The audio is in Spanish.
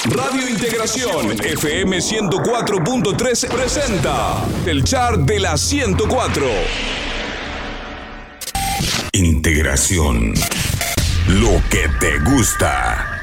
Radio Integración FM 104.3 presenta el Chart de la 104. Integración. Lo que te gusta.